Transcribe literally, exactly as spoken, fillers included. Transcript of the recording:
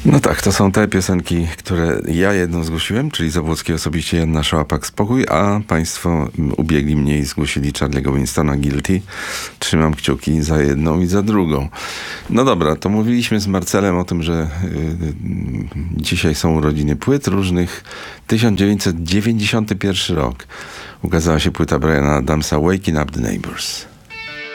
No tak, to są te piosenki, które ja jedną zgłosiłem, czyli Zabłocki osobiście, Joanna Szłapak Spokój, a państwo ubiegli mnie i zgłosili Charlie'ego Winstona Guilty. Trzymam kciuki za jedną i za drugą. No dobra, to mówiliśmy z Marcelem o tym, że yy, dzisiaj są urodziny płyt różnych. tysiąc dziewięćset dziewięćdziesiąty pierwszy rok ukazała się płyta Briana Adamsa Waking Up the Neighbors.